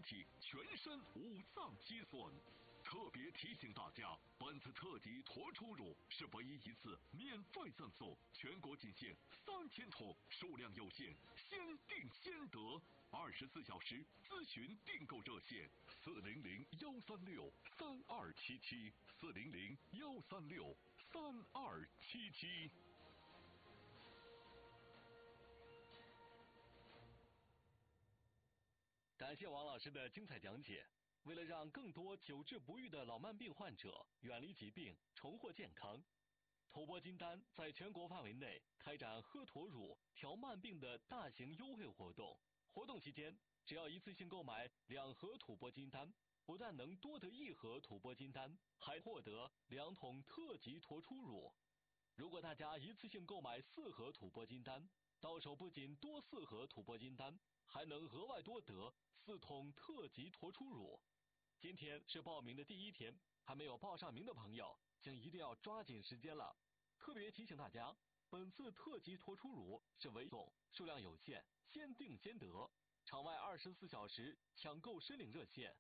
体，全身五脏积损。特别提醒大家，本次特级脱出乳是唯一一次免费赠送，全国仅限3000桶，数量有限，先订先得。24小时咨询订购热线：400-136-3277，400-136-3277。 感谢王老师的精彩讲解。为了让更多久治不愈的老慢病患者远离疾病，重获健康，吐蕃金丹在全国范围内开展喝驼乳调慢病的大型优惠活动。活动期间，只要一次性购买2盒吐蕃金丹，不但能多得1盒吐蕃金丹，还获得2桶特级脱出乳。如果大家一次性购买4盒吐蕃金丹，到手不仅多4盒吐蕃金丹，还能额外多得4桶特级脱出乳。今天是报名的第1天，还没有报上名的朋友，请一定要抓紧时间了。特别提醒大家，本次特级脱出乳是唯送，数量有限，先订先得。场外24小时抢购申领热线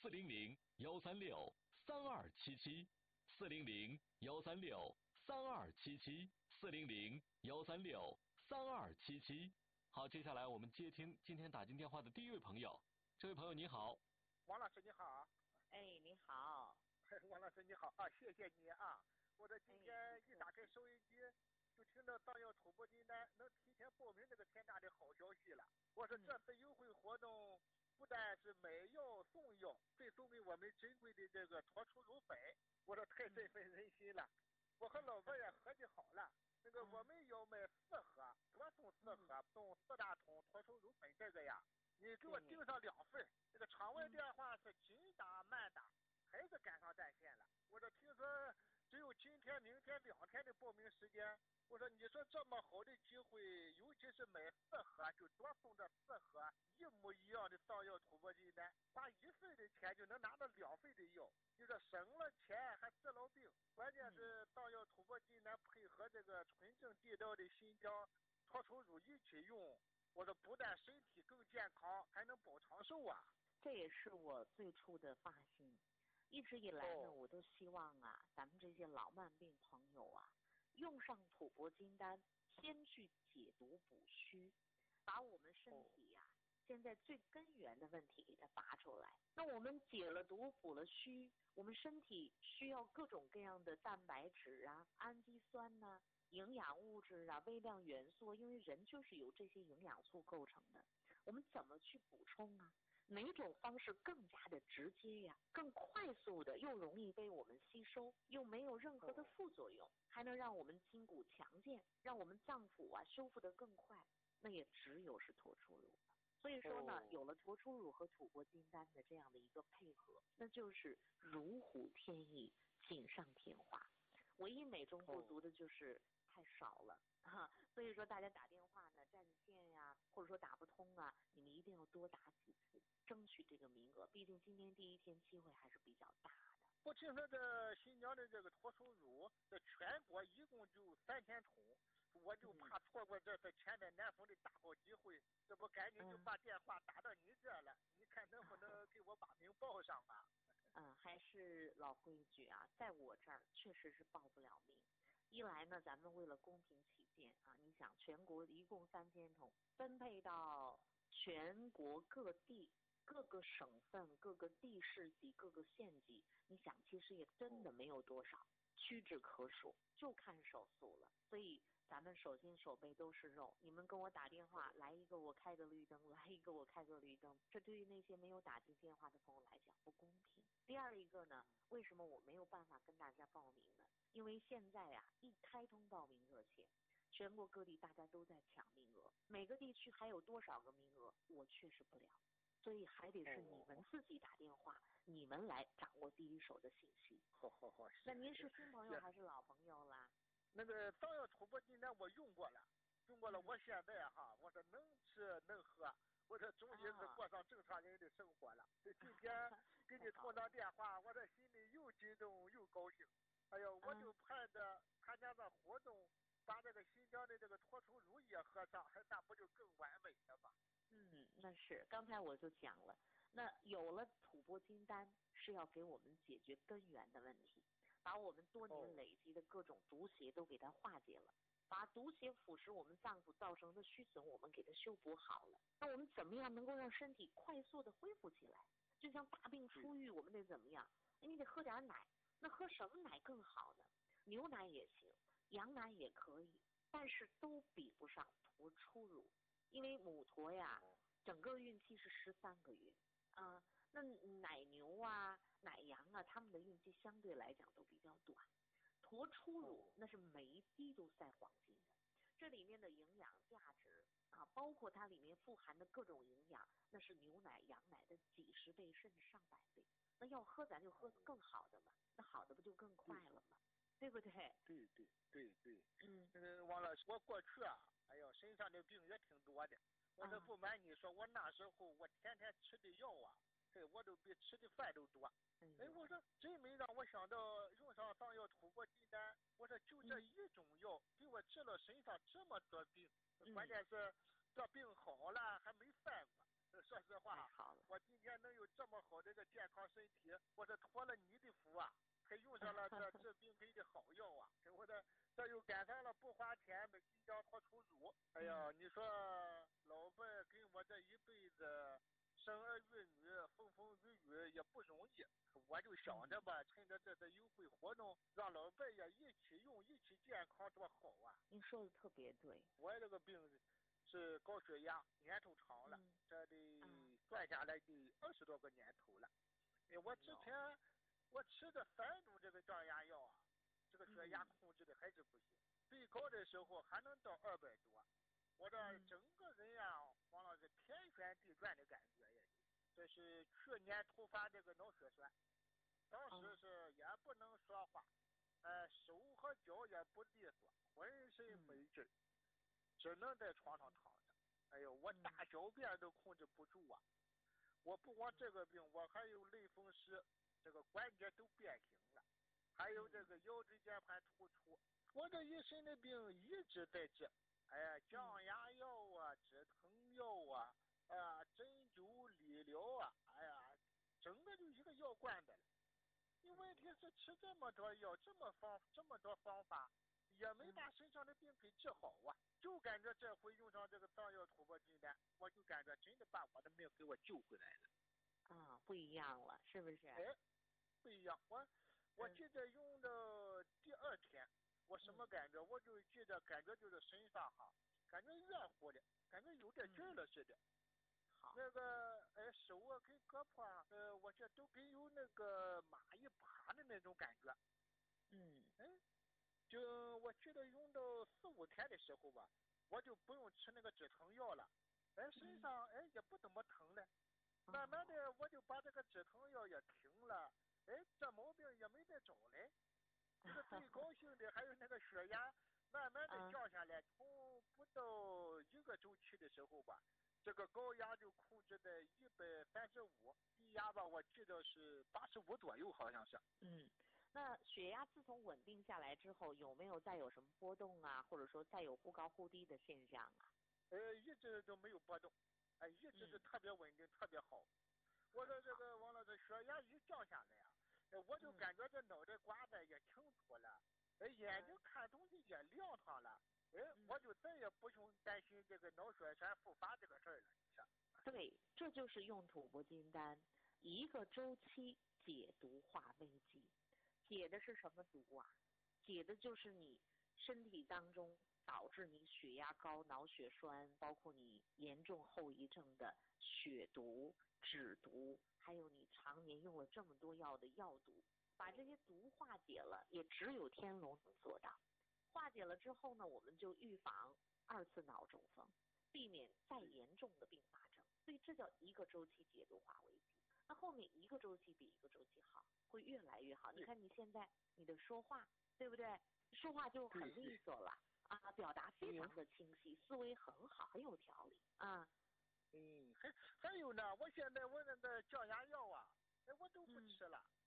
：400-136-3277，400-136-3277，400-136-3277。好，接下来我们接听今天打进电话的第1位朋友。这位朋友你好。 王老师你好。 哎，你好。 王老师你好啊，谢谢你啊！我这今天一打开收音机，就听到藏药吐蕃金丹能提前报名这个天大的好消息了。我说这次优惠活动不但是买药送药，最送给我们珍贵的这个脱出乳粉，我说太振奋人心了。我和老婆也合计好了，那个我们要买4盒，多送4盒，送4大桶脱出乳粉，这个呀，你给我订上2份。这个场外电话是紧打慢打，还是赶上占线了。我这听说只有今天明天2天的报名时间，我说你说这么好的机会，尤其是买4盒就多送这4盒一模一样的藏药吐蕃金丹，花1份的钱就能拿到2份的药，就说省了钱还治了病。关键是藏药吐蕃金丹配合这个纯正地道的新疆脱出乳一起用，我说不但身体更健康，还能保长寿啊。 这也是我最初的发心，一直以来呢，我都希望啊，咱们这些老慢病朋友啊，用上吐蕃金丹，先去解毒补虚，把我们身体呀，现在最根源的问题给它拔出来。那我们解了毒补了虚，我们身体需要各种各样的蛋白质啊、氨基酸呐、营养物质啊、微量元素，因为人就是由这些营养素构成的，我们怎么去补充啊？哪种方式更加的直接呀，更快速的，又容易被我们吸收，又没有任何的副作用，还能让我们筋骨强健，让我们脏腑啊修复得更快，那也只有是脱出乳了。所以说呢，有了脱出乳和吐蕃金丹的这样的一个配合，那就是如虎添翼，锦上添花。唯一美中不足的就是太少了。所以说大家打电话呢占线呀，或者说打不通啊，你们一定要多打几次，争取这个名额，毕竟今天第1天机会还是比较大的。 我听说这新疆的这个脱出乳，这全国一共就3000桶，我就怕错过这次千载难逢的大好机会，这不赶紧就把电话打到你这了，你看能不能给我把名报上吧？ 还是老规矩啊，在我这儿确实是报不了名。一来呢，咱们为了公平起见啊，你想全国一共3000桶，分配到全国各地、各个省份、各个地市级、各个县级，你想其实也真的没有多少，屈指可数，就看手速了。所以咱们手心手背都是肉，你们跟我打电话，来一个我开个绿灯，来一个我开个绿灯，这对于那些没有打进电话的朋友来讲不公平。第二一个呢，为什么我没有办法跟大家报名呢？因为现在呀，一开通报名热线，全国各地大家都在抢名额，每个地区还有多少个名额，我确实不了，所以还得是你们自己打电话，你们来掌握第一手的信息。 好。 那您是新朋友还是老朋友啦？ 那个藏药吐蕃金丹我用过了，我现在我这能吃能喝，我这终于是过上正常人的生活了。这今天给你通上电话，我这心里又激动又高兴。哎呦，我就盼着参加这活动把这个新疆的这个脱臭乳也喝上，那不就更完美了吗？ 那是刚才我就讲了，那有了吐蕃金丹是要给我们解决根源的问题，把我们多年累积的各种毒邪都给它化解了，把毒邪腐蚀我们脏腑造成的虚损我们给它修补好了。那我们怎么样能够让身体快速的恢复起来？就像大病初愈，我们得怎么样？你得喝点奶，那喝什么奶更好呢？牛奶也行，羊奶也可以，但是都比不上驼初乳。因为母驼呀，整个孕期是13个月啊，那奶牛啊、奶羊啊，它们的孕期相对来讲都比较短。驼初乳那是每一滴都赛黄金的，这里面的营养价值啊，包括它里面富含的各种营养，那是牛奶、羊奶的几十倍甚至上百倍。那要喝咱就喝更好的嘛，那好的不就更快了吗？对不对？ 对。王老师，我过去啊，哎呦，身上的病也挺多的。我这不瞒你说，我那时候我天天吃的药啊，我都比吃的饭都多。我说真没让我想到用上藏药吐蕃金丹，我说就这一种药给我治了身上这么多病，关键是这病好了还没犯过。说实话，我今天能有这么好的一个健康身体，我是托了你的福啊，还用上了这治病给的好药啊，我这又赶上了不花钱买新疆脱臭乳。哎呀，你说老伴跟我这一辈子生儿育女，风风雨雨也不容易，我就想着吧，趁着这次优惠活动，让老伴也一起用，一起健康，多好啊！ 您说的特别对， 我这个病是高血压，年头长了，这得算下来得20多个年头了。我之前我吃的3种这个降压药啊，这个血压控制的还是不行，最高的时候还能到200多。我这整个人呀，王老师天旋地转的感觉也有。这是去年突发这个脑血栓，当时是也不能说话，手和脚也不利索，浑身没劲，只能在床上躺着。哎呦，我大小便都控制不住啊！我不光这个病，我还有类风湿，这个关节都变形了，还有这个腰椎间盘突出。我这一身的病一直在治，哎呀，降压药啊，止疼药啊，针灸理疗啊，哎呀，整个就一个药罐子了。你问题是吃这么多药，这么多方法，也没把身上的病给治好啊。就感觉这回用上这个藏药吐蕃金丹，我就感觉真的把我的命给我救回来了。 不一样了，是不是？ 不一样。我记得用的第2天，我什么感觉？我就记得感觉就是身上哈，感觉热乎的，感觉有点劲了似的。那个手啊跟胳膊啊，我这都跟有那个蚂蚁爬的那种感觉。就我记得用到4、5天的时候吧，我就不用吃那个止疼药了，身上也不怎么疼了。慢慢的我就把这个止疼药也停了，这毛病也没再找来。这个最高兴的还有那个血压慢慢的降下来，从不到1个周期的时候吧，这个高压就控制在135，低压吧我记得是85左右，好像是。 那血压自从稳定下来之后，有没有再有什么波动啊，或者说再有忽高忽低的现象啊？ 一直都没有波动，一直是特别稳定，特别好。我说这个王老师，血压一降下来啊，我就感觉这脑袋瓜子也清楚了，眼睛看东西也亮堂了，我就再也不用担心这个脑血栓复发这个事儿了。 对，这就是用吐蕃金丹1个周期解毒化危机。解的是什么毒啊？解的就是你身体当中导致你血压高、脑血栓，包括你严重后遗症的血毒、脂毒，还有你常年用了这么多药的药毒，把这些毒化解了，也只有天龙能做到。化解了之后呢，我们就预防2次脑中风，避免再严重的并发症。所以这叫1个周期解毒化危机。那后面1个周期比1个周期好，会越来越好。你看你现在你的说话，对不对？说话就很利索了啊，表达非常的清晰，思维很好，很有条理啊。 还有呢，我现在我那个降压药啊，我都不吃了。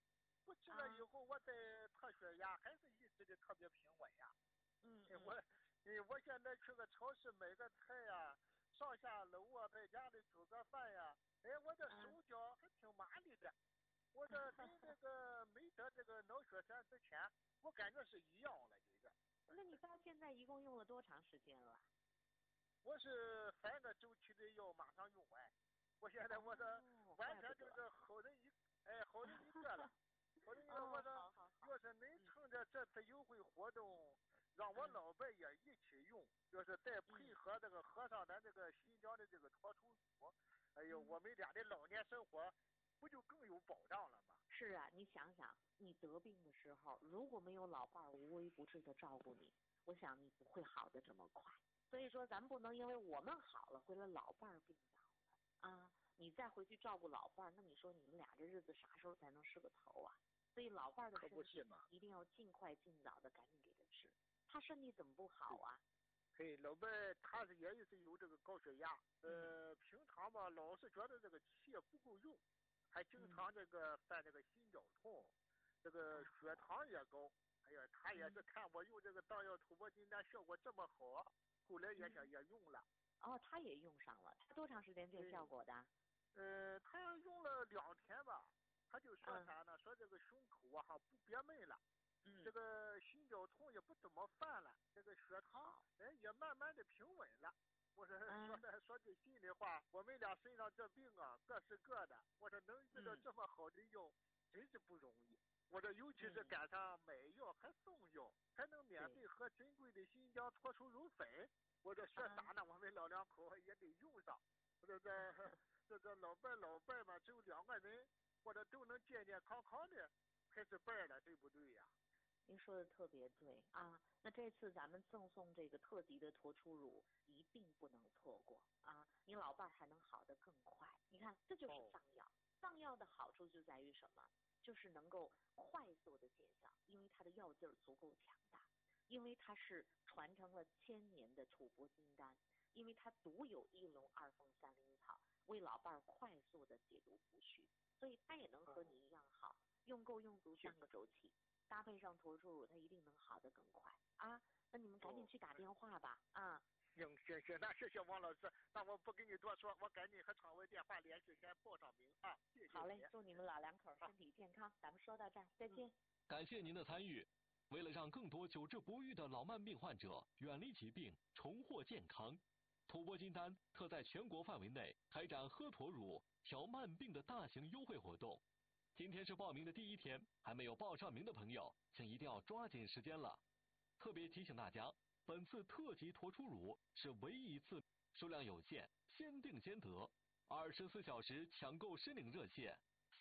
不吃了以后，我在测血压还是一直的特别平稳呀。我现在去个超市买个菜呀，上下楼啊，在家里煮个饭呀，我这手脚还挺麻利的。我这跟这个没得这个脑血栓之前，我感觉是一样了，这个。 那你到现在一共用了多长时间了？ 我是3个周期的药马上用完，我现在我这完全就是好人一个了。好人一个，我说要是能趁着这次优惠活动，让我老伴也一起用，要是再配合这个喝上咱这个新疆的这个脱除乳，哎呦，我们俩的老年生活不就更有保障了吗？ 是啊，你想想，你得病的时候，如果没有老伴儿无微不至的照顾你，我想你不会好的这么快。所以说，咱们不能因为我们好了，回来老伴儿病倒了啊！你再回去照顾老伴儿，那你说你们俩这日子啥时候才能是个头啊？所以老伴儿的身体一定要尽快尽早的赶紧给他治。他身体怎么不好啊？ 嘿，老伴他也是有这个高血压，平常吧老是觉得这个气不够用，还经常这个犯这个心绞痛，这个血糖也高。哎呀，他也是看我用这个当药土拨金丹效果这么好，后来也用了。 哦，他也用上了，他多长时间见效果的？ 他用了2天吧，他就说啥呢？说这个胸口啊不憋闷了，这个心绞痛也不怎么犯了，这个血糖也慢慢的平稳了。我说说句心里话，我们俩身上这病啊各是各的，我说能遇到这么好的药，真是不容易。我这尤其是赶上买药还送药，还能免费喝珍贵的新疆脱除乳粉，我这学啥呢？我们老两口也得用上。我这老伴嘛，只有2个人，或者都能健健康康的，还是伴了，对不对呀？ 您说的特别对啊！那这次咱们赠送这个特级的脱出乳，一定不能错过啊！你老伴儿还能好得更快。你看，这就是藏药。藏药的好处就在于什么？就是能够快速的见效，因为它的药劲儿足够强大，因为它是传承了1000年的吐蕃金丹，因为它独有1龙2凤3灵草，为老伴儿快速的解毒补虚，所以它也能和你一样好，用够用足3个周期，搭配上脱出乳，它一定能好得更快啊！那你们赶紧去打电话吧啊！ 行，那谢谢王老师，那我不跟你多说，我赶紧和场外电话联系，先报上名啊！谢谢。 好嘞，祝你们老两口身体健康，咱们说到这儿，再见。 感谢您的参与。为了让更多久治不愈的老慢病患者远离疾病，重获健康，吐蕃金丹特在全国范围内开展喝妥乳调慢病的大型优惠活动。今天是报名的第1天，还没有报上名的朋友，请一定要抓紧时间了。特别提醒大家，本次特级脱出乳是唯一一次，数量有限，先订先得。24小时抢购申领热线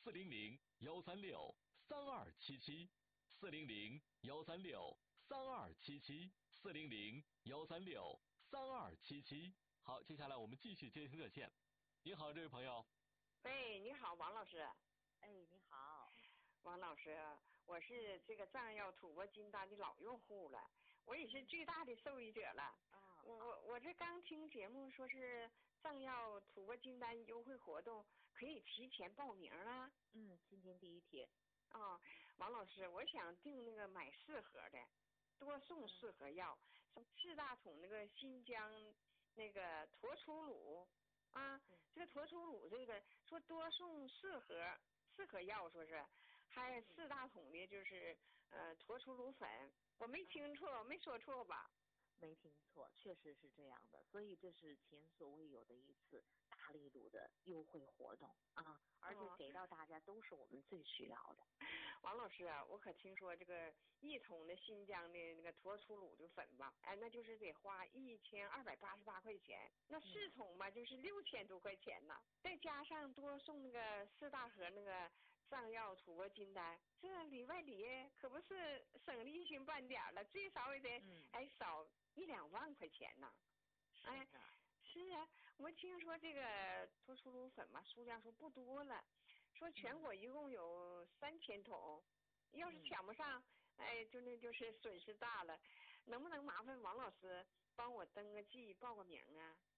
：400-136-3277。400-136-3277。400-136-3277。好，接下来我们继续接听热线。你好，这位朋友。 喂，你好，王老师。 哎，你好， 王老师，我是这个藏药吐蕃金丹的老用户了，我也是巨大的受益者了。我这刚听节目说是藏药吐蕃金丹优惠活动，可以提前报名了。 今天第1天。 王老师，我想订那个买4盒的，多送4盒药，4大桶那个新疆那个脱出乳啊，这个脱出乳这个说多送4盒药，说是还4大桶的，就是脱出乳粉，我没听错，没说错吧？ 没听错，确实是这样的，所以这是前所未有的一次大力度的优惠活动啊！而且给到大家都是我们最需要的。 王老师啊，我可听说这个1桶的新疆的那个脱出乳的粉吧，那就是得花1288块钱，那4桶吧就是6000多块钱呢，再加上多送那个4大盒那个藏药吐蕃金丹，这里外里可不是省了1星半点了，最少也得少1-2万块钱呢。是啊，我听说这个脱出乳粉嘛，数量说不多了，说全国一共有3000桶，要是抢不上，就是损失大了。能不能麻烦王老师帮我登个记，报个名啊？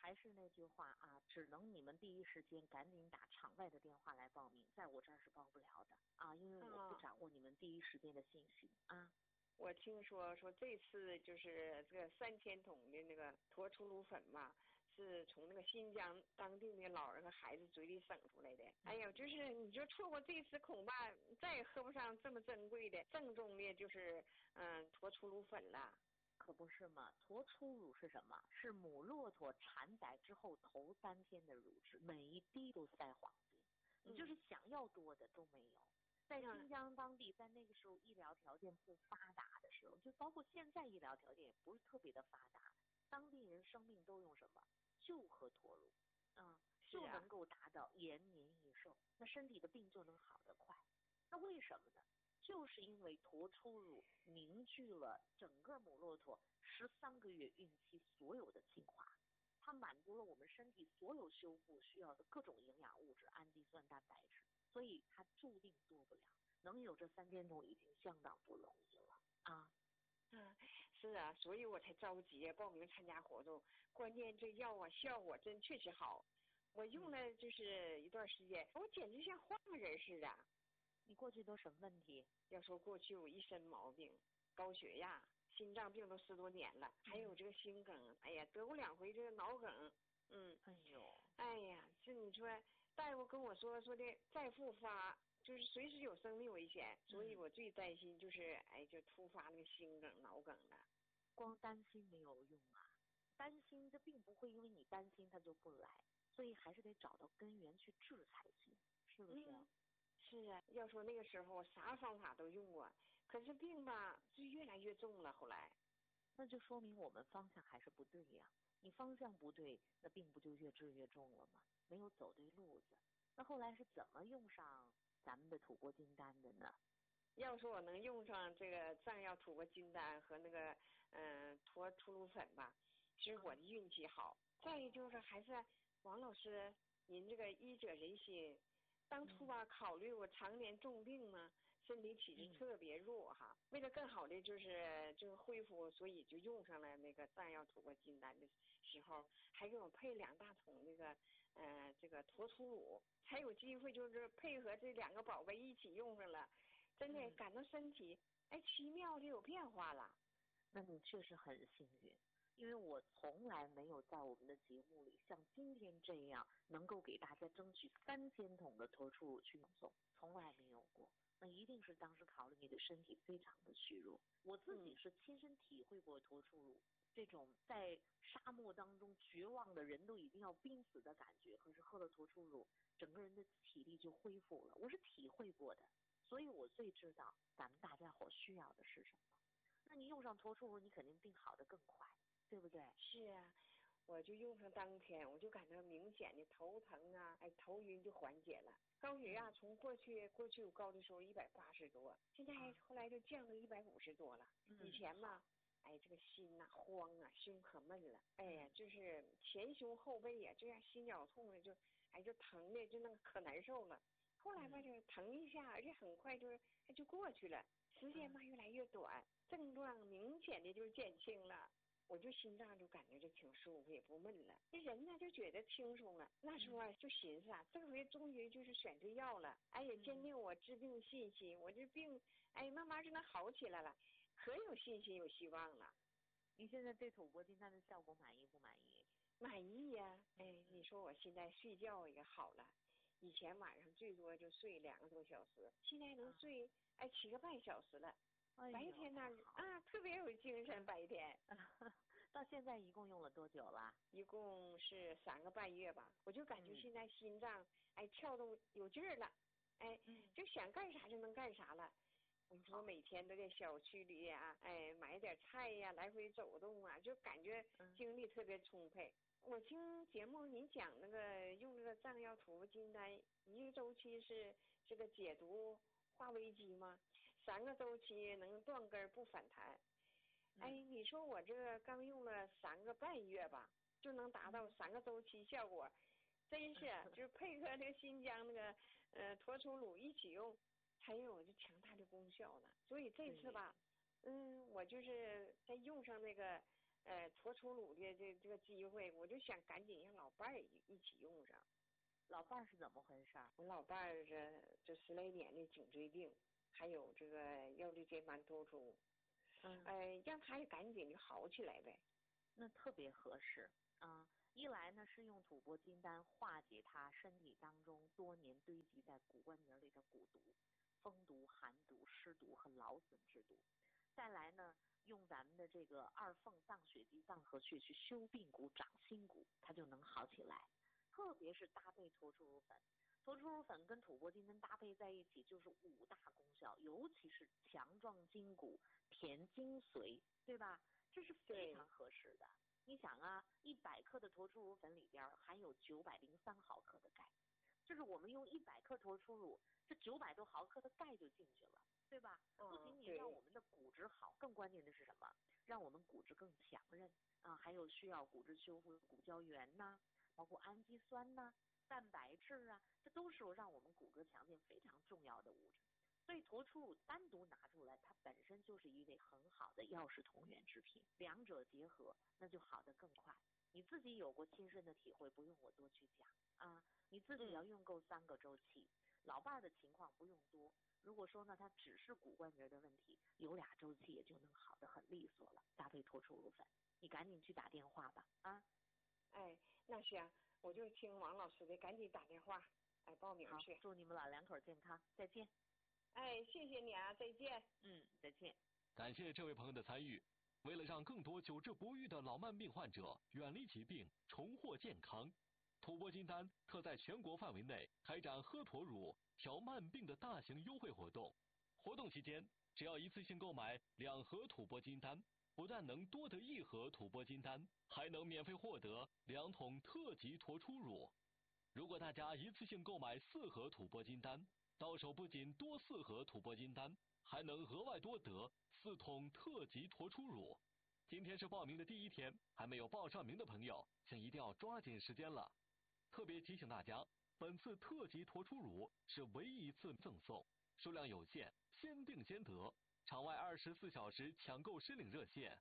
还是那句话啊，只能你们第一时间赶紧打场外的电话来报名，在我这儿是报不了的啊，因为我不掌握你们第一时间的信息啊。 我听说这次就是这个3000桶的那个脱初乳粉嘛，是从那个新疆当地的老人和孩子嘴里省出来的。哎呀，就是你就错过这次，恐怕再也喝不上这么珍贵的正宗的，就是脱初乳粉了。 可不是嘛，脱初乳是什么？是母骆驼产崽之后头3天的乳汁，每一滴都塞黄金，你就是想要多的都没有。在新疆当地，在那个时候医疗条件不发达的时候，就包括现在医疗条件也不是特别的发达，当地人生命都用什么？就喝脱乳，就能够达到延年益寿，那身体的病就能好得快。那为什么呢？就是因为脱初乳凝聚了整个母骆驼13个月孕期所有的精华，它满足了我们身体所有修复需要的各种营养物质、氨基酸、蛋白质，所以它注定多不了。能有这3000桶已经相当不容易了啊！ 是啊，所以我才着急报名参加活动。关键这药啊，效果真确实好，我用了就是一段时间，我简直像换个人似的。 你过去都什么问题？ 要说过去我一身毛病，高血压、心脏病都10多年了，还有这个心梗，哎呀，得过2回这个脑梗。哎呀，这你说大夫跟我说的再复发就是随时有生命危险，所以我最担心就是就突发那个心梗、脑梗了。 光担心没有用啊，担心这并不会因为你担心它就不来，所以还是得找到根源去治才行，是不是？ 是啊，要说那个时候我啥方法都用过，可是病吧就越来越重了。后来， 那就说明我们方向还是不对呀。你方向不对，那病不就越治越重了吗？没有走对路子。那后来是怎么用上咱们的土拨金丹的呢？ 要说我能用上这个藏药土拨金丹和那个脱初乳粉吧，其实我的运气好。再一就是还是王老师，您这个医者仁心。当初吧，考虑我常年重病嘛，身体体质特别弱哈。为了更好的就是恢复，所以就用上了那个藏药土拨金丹的时候，还给我配2大桶那个这个脱初乳，才有机会就是配合这2个宝贝一起用上了，真的感到身体奇妙的有变化了。 那你确实很幸运。因为我从来没有在我们的节目里像今天这样能够给大家争取3000桶的脱初乳去送，从来没有过。那一定是当时考虑你的身体非常的虚弱。我自己是亲身体会过脱初乳这种在沙漠当中绝望的人都已经要濒死的感觉，可是喝了脱初乳，整个人的体力就恢复了。我是体会过的，所以我最知道咱们大家伙需要的是什么。那你用上脱初乳，你肯定病好的更快。对不对？ 是啊，我就用上当天，我就感到明显的头疼啊，头晕就缓解了。高血压从过去我高的时候180多，现在后来就降到150多了。以前嘛，这个心呐慌啊，胸可闷了，就是前胸后背呀，这样心绞痛的就疼的就那个可难受了。后来吧就疼一下，而且很快就过去了，时间嘛越来越短，症状明显的就减轻了。我就心脏就感觉就挺舒服，也不闷了，这人呢就觉得轻松了。那时候就寻思啊，这回终于就是选对药了，也坚定我治病信心，我这病慢慢就能好起来了，可有信心有希望了。 你现在对土拨金丹的效果满意不满意？ 满意呀，你说我现在睡觉也好了，以前晚上最多就睡2个多小时，现在能睡7个半小时了。白天呢特别有精神，白天。 到现在一共用了多久了？ 一共是3个半月吧。我就感觉现在心脏跳动有劲儿了，就想干啥就能干啥了。你说每天都在小区里啊，买点菜呀，来回走动啊，就感觉精力特别充沛。我听节目您讲那个用这个藏药土拨金丹，1个周期是这个解毒化危机吗？3个周期能断根不反弹。你说我这个刚用了3个半月吧，就能达到3个周期效果，真是就是配合这个新疆那个脱初乳一起用，才有这强大的功效呢。所以这次吧，我就是在用上那个脱出乳的这个机会，我就想赶紧让老伴儿一起用上。 老伴儿是怎么回事？ 我老伴儿这10来年的颈椎病，还有这个腰椎间盘突出，让他也赶紧就好起来呗。 那特别合适啊！一来呢是用吐蕃金丹化解他身体当中多年堆积在骨关节里的骨毒、风毒、寒毒、湿毒和劳损之毒；再来呢，用咱们的这个二凤藏血肌藏合穴去修髌骨、长新骨，它就能好起来。特别是搭配脱出乳粉，脱出乳粉跟吐蕃金丹搭配在一起，就是5大功效，尤其是强壮筋骨、填精髓，对吧？这是非常合适的。你想啊，100克的脱出乳粉里边含有903毫克的钙，就是我们用100克脱出乳，这900多毫克的钙就进去了，对吧？不仅仅让我们的骨质好，更关键的是什么？让我们骨质更强韧啊，还有需要骨质修复的骨胶原呐，包括氨基酸呐、蛋白质啊，这都是让我们骨骼强健非常重要的物质。所以脱出乳单独拿出来，它本身就是一味很好的药食同源之品，两者结合，那就好得更快。你自己有过亲身的体会，不用我多去讲啊。你自己要用够3个周期，老伴儿的情况不用多。如果说呢，他只是骨关节的问题，有2周期也就能好得很利索了。搭配脱出乳粉，你赶紧去打电话吧啊！ 那行，我就听王老师的，赶紧打电话报名去。 祝你们老两口健康，再见。 谢谢你啊，再见。 再见。 感谢这位朋友的参与。为了让更多久治不愈的老慢病患者远离疾病，重获健康，吐蕃金丹特在全国范围内开展喝驼乳调慢病的大型优惠活动。活动期间，只要一次性购买2盒吐蕃金丹，不但能多得1盒吐蕃金丹，还能免费获得2桶特级脱出乳。如果大家一次性购买4盒吐蕃金丹，到手不仅多4盒吐蕃金丹，还能额外多得4桶特级脱出乳。今天是报名的第1天，还没有报上名的朋友，请一定要抓紧时间了。特别提醒大家，本次特级脱出乳是唯一一次赠送，数量有限，先订先得。场外24小时抢购申领热线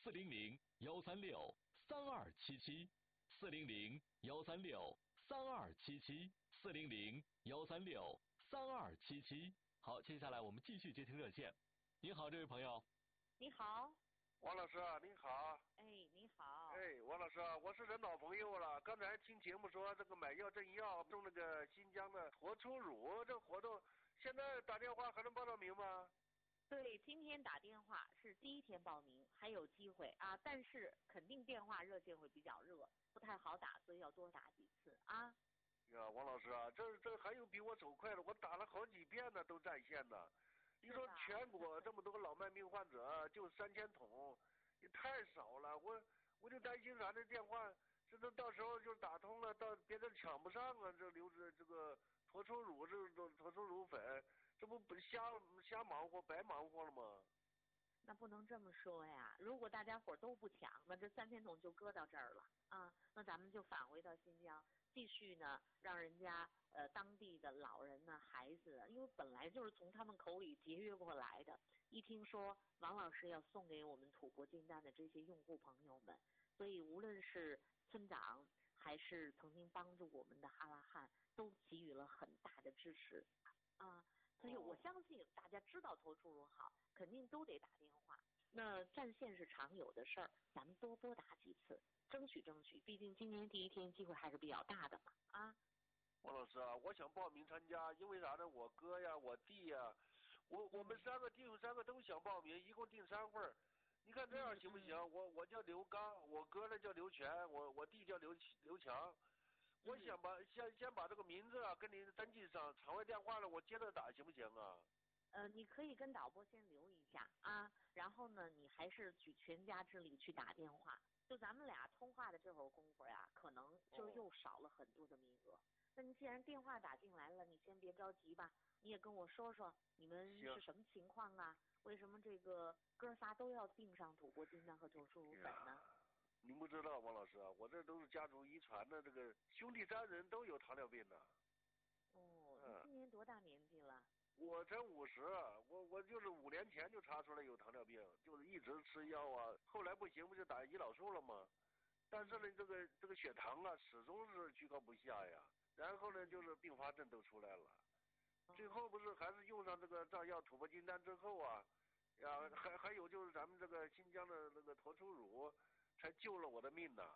：400-136-3277，400-136-3277，400-136-3277。好，接下来我们继续接听热线。你好，这位朋友。 你好。 王老师啊，您好。 你好。 王老师啊，我是人老朋友了。刚才听节目说这个买药赠药送那个新疆的脱出乳这个活动，现在打电话还能报到名吗？ 对，今天打电话是第1天报名，还有机会啊，但是肯定电话热线会比较热，不太好打，所以要多打几次啊。 呀，王老师啊，这还有比我走快的，我打了好几遍呢，都在线呢。你说全国这么多老慢病患者，就3000桶，也太少了。我就担心咱这电话，这到时候就打通了，到别人抢不上啊。这个脱出乳，脱出乳粉，这不瞎忙活，白忙活了吗？ 那不能这么说呀，如果大家伙都不抢，那这3000桶就搁到这儿了啊。那咱们就返回到新疆，继续呢，让人家当地的老人呢、孩子，因为本来就是从他们口里节约过来的。一听说王老师要送给我们吐蕃金丹的这些用户朋友们，所以无论是村长还是曾经帮助我们的哈拉汉，都给予了很大的支持啊。所以我相信大家知道脱出乳好，肯定都得打电话。那占线是常有的事儿，咱们多拨打几次，争取，毕竟今年第1天机会还是比较大的嘛啊。 王老师啊，我想报名参加，因为啥呢？我哥呀，我弟呀，我们弟兄3个都想报名，一共订3份。你看这样行不行？我叫刘刚，我哥呢叫刘全，我弟叫刘强。我想先把这个名字啊跟您登记上，场外电话呢我接着打行不行啊？ 你可以跟导播先留一下啊，然后呢，你还是举全家之力去打电话。就咱们俩通话的这会儿功夫呀，可能就又少了很多的名额。那你既然电话打进来了，你先别着急吧，你也跟我说说你们是什么情况啊？为什么这个哥仨都要订上吐蕃金丹和脱出乳粉呢？ 您不知道，王老师啊，我这都是家族遗传的，这个兄弟3人都有糖尿病呢。 你今年多大年纪了？ 我才50，我就是5年前就查出来有糖尿病，就是一直吃药啊，后来不行不就打胰岛素了吗？但是呢，这个血糖啊始终是居高不下呀，然后呢就是并发症都出来了，最后不是还是用上这个藏药吐蕃金丹之后啊，呀还有就是咱们这个新疆的那个驼出乳，才救了我的命呢。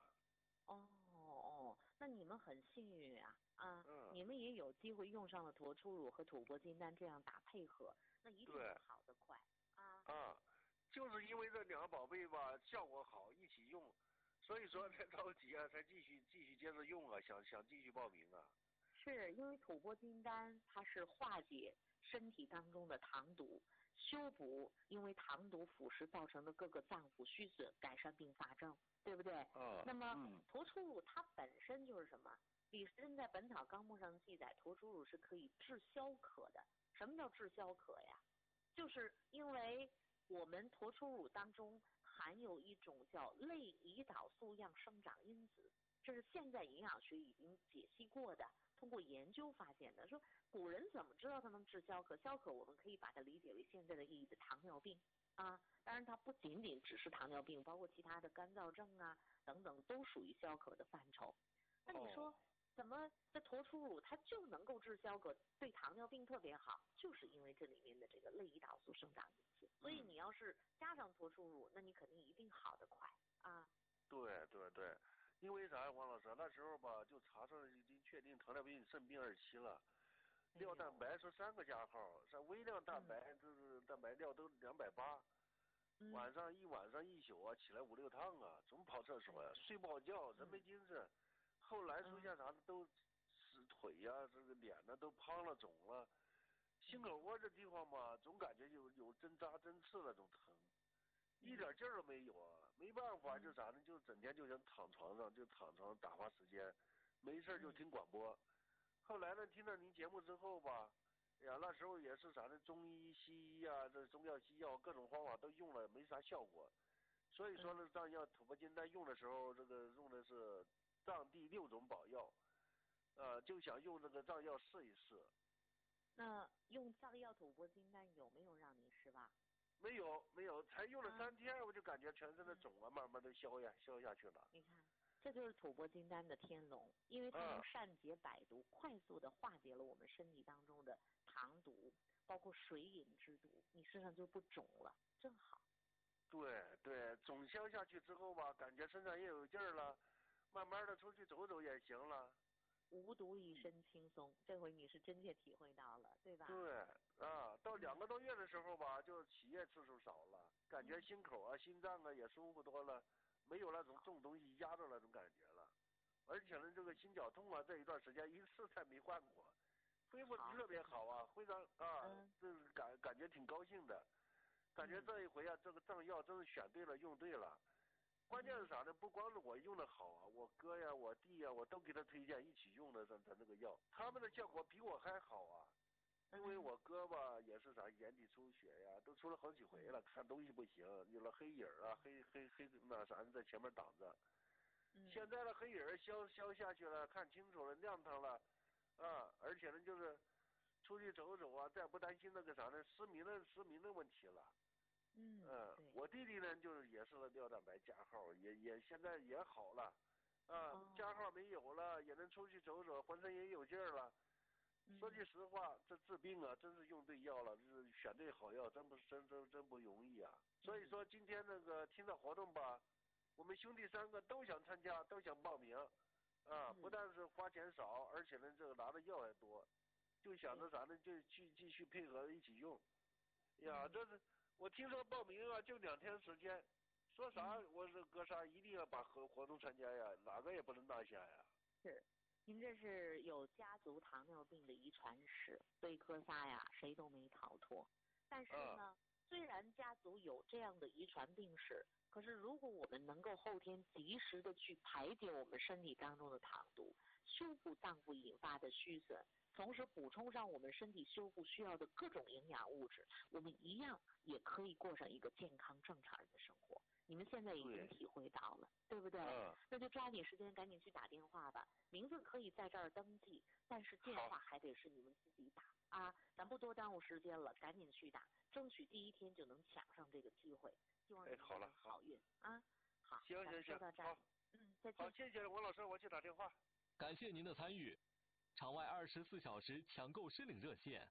那你们很幸运啊，你们也有机会用上了驼出乳和吐蕃金丹这样打配合，那一定能好得快啊。 就是因为这2个宝贝吧效果好，一起用，所以说才着急啊，才继续接着用啊，想继续报名啊。 是因为吐蕃金丹它是化解身体当中的糖毒，修补因为糖毒腐蚀造成的各个脏腑虚损，改善并发症，对不对？那么驼出乳它本身就是什么？李时珍在《本草纲目》上记载，驼出乳是可以治消渴的。什么叫治消渴呀？就是因为我们驼出乳当中含有一种叫类胰岛素样生长因子，这是现在营养学已经解析过的，通过研究发现的。说古人怎么知道它能治消渴？消渴我们可以把它理解为现在的意义的糖尿病啊，当然它不仅仅只是糖尿病，包括其他的干燥症啊等等都属于消渴的范畴。那你说怎么这驼出乳它就能够治消渴，对糖尿病特别好？就是因为这里面的这个类胰岛素生长因子。所以你要是加上驼出乳，那你肯定一定好得快啊。 对，因为啥呀，王老师？那时候吧，就查出来已经确定糖尿病肾病2期了。尿蛋白是3个加号，像微量蛋白就是蛋白尿都280，晚上一宿啊，起来5、6趟啊，总跑厕所呀，睡不好觉，人没精神。后来出现啥的都是腿呀，这个脸呢都胖了肿了，心口窝这地方吧，总感觉有针扎针刺那种疼，一点劲儿都没有啊，没办法就啥呢，就整天就想躺床上打发时间，没事就听广播。后来呢，听到您节目之后吧，哎呀，那时候也是啥呢，中医西医啊，这中药西药各种方法都用了，没啥效果。所以说呢，藏药吐蕃金丹用的时候，这个用的是藏地6种宝药，就想用这个藏药试一试。 那用藏药吐蕃金丹有没有让您失望？ 没有，才用了3天，我就感觉全身的肿啊，慢慢都消下去了。 你看。这就是吐蕃金丹的天龙，因为它能善解百毒，快速的化解了我们身体当中的糖毒，包括水饮之毒，你身上就不肿了，正好。 对，肿消下去之后吧，感觉身上也有劲儿了，慢慢的出去走走也行了。 无毒一身轻松，这回你是真切体会到了，对吧？ 对到2个多月的时候吧，就起夜次数少了，感觉心口啊、心脏啊也舒服多了。没有那种重东西压着那种感觉了，而且呢，这个心绞痛啊，这一段时间一次才没患过，恢复特别好啊，非常这是感觉挺高兴的，感觉这一回啊，这个藏药真是选对了，用对了。关键是啥呢？不光是我用的好啊，我哥呀、我弟呀，我都给他推荐一起用的咱这个药，他们的效果比我还好啊。因为我哥吧也是啥眼底出血呀，都出了好几回了，看东西不行，有了黑影啊，黑那啥在前面挡着。现在的黑影消下去了，看清楚了，亮堂了，而且呢就是出去走走啊，再不担心那个啥呢失明的问题了。我弟弟呢就是也是尿蛋白加号，也现在也好了，加号没有了，也能出去走走，浑身也有劲儿了。说句实话，这治病啊，真是用对药了，就是选对好药，真不容易啊。所以说今天那个听到活动吧，我们兄弟3个都想参加，都想报名，不但是花钱少，而且呢这个拿的药还多，就想着啥呢，就继续配合一起用。呀，这是我听说报名啊，就2天时间，说啥我是哥仨一定要把活动参加呀，哪个也不能落下呀。 是。您这是有家族糖尿病的遗传史，所以哥仨呀谁都没逃脱。但是呢，虽然家族有这样的遗传病史，可是如果我们能够后天及时的去排解我们身体当中的糖毒，修复脏腑引发的虚损，同时补充上我们身体修复需要的各种营养物质，我们一样也可以过上一个健康正常人的生活。 你们现在已经体会到了，对不对？那就抓紧时间赶紧去打电话吧，名字可以在这儿登记，但是电话还得是你们自己打啊，咱不多耽误时间了，赶紧去打，争取第一天就能抢上这个机会，希望你们能好运啊！好， 行， 说到这儿，再见。 好，谢谢王老师，我去打电话。 感谢您的参与。场外24小时抢购申领热线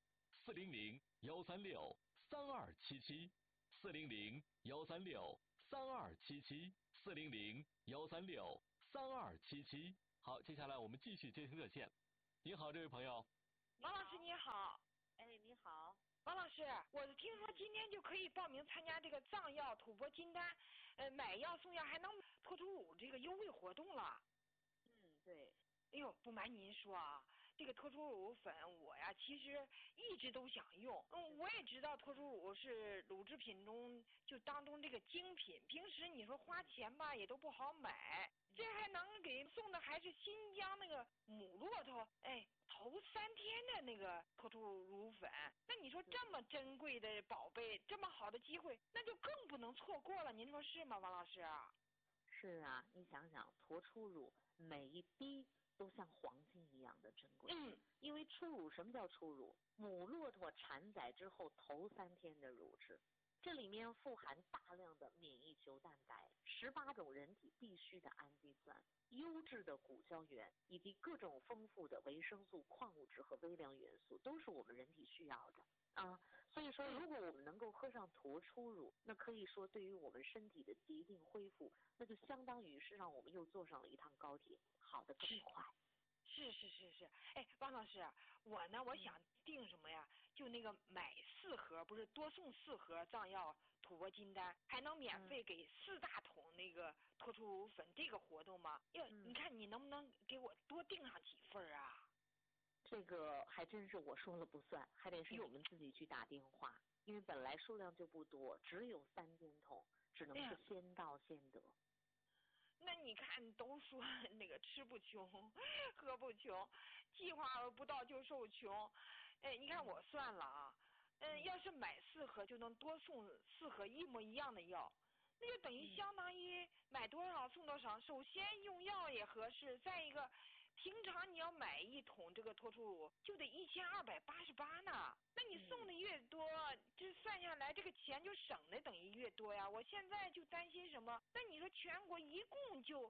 400-136-3277，400-136-3277，400-136-3277。好，接下来我们继续接听热线。你好，这位朋友。 王老师你好。 哎，你好。 王老师，我听说今天就可以报名参加这个藏药吐蕃金丹，买药送药还能脱出乳这个优惠活动了。 对。 哎呦，不瞒您说啊，这个脱出乳粉我呀其实一直都想用。我也知道脱出乳是乳制品中就当中这个精品，平时你说花钱吧也都不好买，这还能给送的还是新疆那个母骆驼，哎，头3天的那个脱出乳粉。那你说这么珍贵的宝贝，这么好的机会，那就更不能错过了，您说是吗，王老师？ 是啊，你想想脱出乳每一滴都像黄金一样的珍贵。因为初乳，什么叫初乳？母骆驼产崽之后头3天的乳汁，这里面富含大量的免疫球蛋白、18种人体必需的氨基酸、优质的骨胶原，以及各种丰富的维生素、矿物质和微量元素，都是我们人体需要的啊。所以说，如果我们能够喝上脱出乳，那可以说对于我们身体的疾病恢复，那就相当于是让我们又坐上了一趟高铁，好得更快。 是。哎，王老师，我想订什么呀？就那个买4盒，不是多送4盒藏药吐蕃金丹，还能免费给4大桶那个脱出乳粉，这个活动吗？你看你能不能给我多订上几份啊？ 这个还真是我说了不算，还得是我们自己去打电话，因为本来数量就不多，只有3000桶，只能是先到先得。 那你看，都说那个吃不穷，喝不穷，计划不到就受穷。哎，你看我算了啊，要是买4盒就能多送4盒一模一样的药，那就等于相当于买多少送多少。首先用药也合适，再一个，平常你要买1桶这个脱出乳就得1288呢。那你送的越多，这算下来这个钱就省的等于越多呀。我现在就担心什么？那你说全国一共就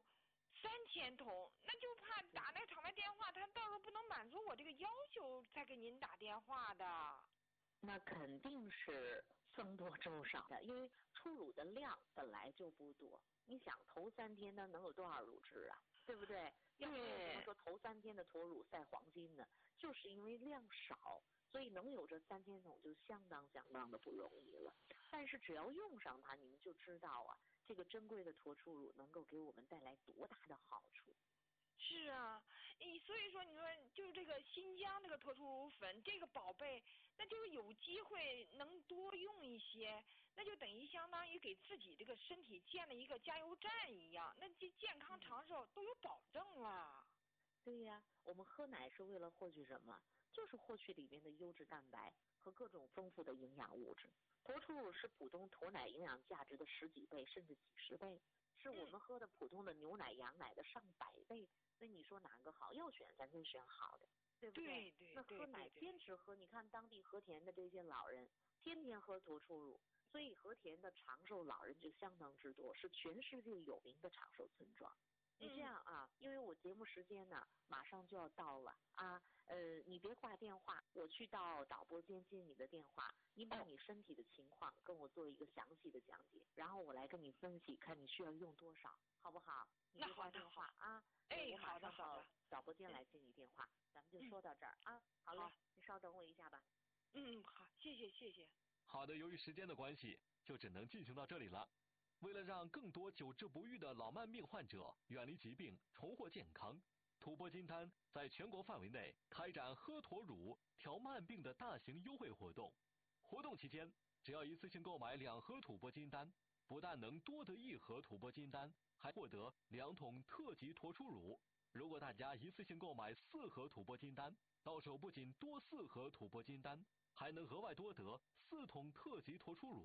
3000桶，那就怕打那场外电话，他到时候不能满足我这个要求，才给您打电话的。 那肯定是僧多粥少的，因为出乳的量本来就不多。你想头3天呢能有多少乳汁啊？对不对？要不为什么说头3天的脱乳赛黄金呢？就是因为量少。所以能有这3000桶就相当的不容易了，但是只要用上它，你们就知道啊，这个珍贵的脱出乳能够给我们带来多大的好处。 是啊，所以说你说就是这个新疆这个脱出乳粉这个宝贝，那就是有机会能多用一些，那就等于相当于给自己这个身体建了一个加油站一样，那这健康长寿都有保证了。 对呀，我们喝奶是为了获取什么？就是获取里面的优质蛋白和各种丰富的营养物质。脱出乳是普通驼奶营养价值的10几倍甚至几10倍，是我们喝的普通的牛奶、羊奶的上100倍。那你说哪个好？要选咱就选好的，对不对？ 对。 那喝奶坚持喝，你看当地和田的这些老人天天喝脱出乳，所以和田的长寿老人就相当之多，是全世界有名的长寿村庄。你这样啊，因为我节目时间呢马上就要到了啊，你别挂电话，我去到导播间接你的电话，你把你身体的情况跟我做一个详细的讲解，然后我来跟你分析，看你需要用多少，好不好？你别挂电话啊。我马上到导播间来接你电话，咱们就说到这儿啊。好了，你稍等我一下吧。 好，谢谢。 好的，由于时间的关系，就只能进行到这里了。为了让更多久治不愈的老慢病患者远离疾病，重获健康，吐蕃金丹在全国范围内开展喝脱乳调慢病的大型优惠活动。活动期间，只要一次性购买2盒吐蕃金丹，不但能多得1盒吐蕃金丹，还获得2桶特级脱出乳。如果大家一次性购买4盒吐蕃金丹，到手不仅多4盒吐蕃金丹，还能额外多得4桶特级脱出乳。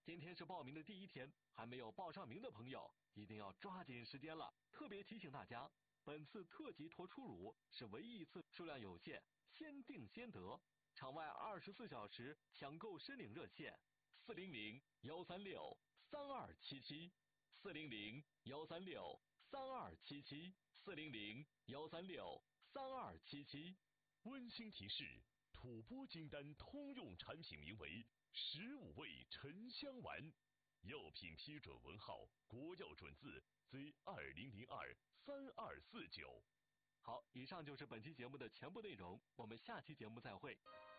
今天是报名的第1天，还没有报上名的朋友一定要抓紧时间了。特别提醒大家，本次特级脱初乳是唯一一次，数量有限，先定先得。场外24小时抢购申领热线：400-136-3277，400-136-3277，400-136-3277。 温馨提示：吐蕃金丹通用产品名为15味沉香丸，药品批准文号国药准字 Z20023249。 好，以上就是本期节目的全部内容，我们下期节目再会。